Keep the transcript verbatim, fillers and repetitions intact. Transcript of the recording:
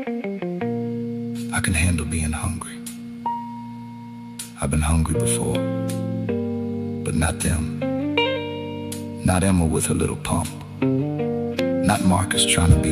I can handle being hungry. I've been hungry before, but not them. Not Emma with her little pump. Not Marcus trying to be